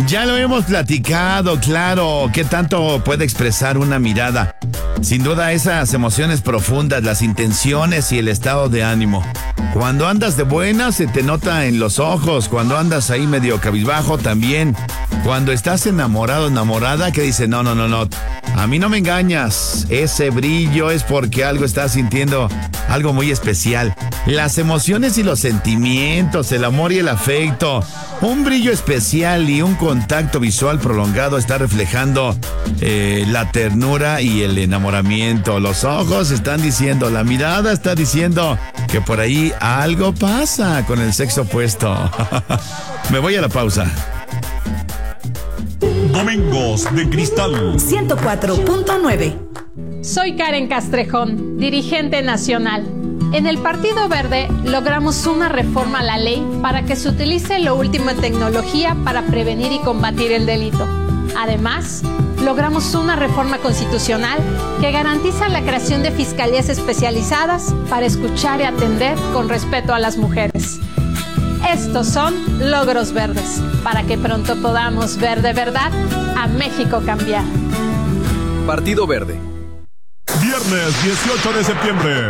Ya lo hemos platicado, claro. ¿Qué tanto puede expresar una mirada? Sin duda esas emociones profundas, las intenciones y el estado de ánimo. Cuando andas de buena se te nota en los ojos, cuando andas ahí medio cabizbajo también. Cuando estás enamorado, enamorada, que dice, no, a mí no me engañas. Ese brillo es porque algo estás sintiendo, algo muy especial. Las emociones y los sentimientos, el amor y el afecto, un brillo especial y un contacto visual prolongado está reflejando la ternura y el enamoramiento. Los ojos están diciendo, la mirada está diciendo que por ahí algo pasa con el sexo opuesto. Me voy a la pausa. Domingos de Cristal 104.9. Soy Karen Castrejón, dirigente nacional. En el Partido Verde logramos una reforma a la ley para que se utilice lo último en tecnología para prevenir y combatir el delito. Además, logramos una reforma constitucional que garantiza la creación de fiscalías especializadas para escuchar y atender con respeto a las mujeres. Estos son logros verdes, para que pronto podamos ver de verdad a México cambiar. Partido Verde. Viernes 18 de septiembre,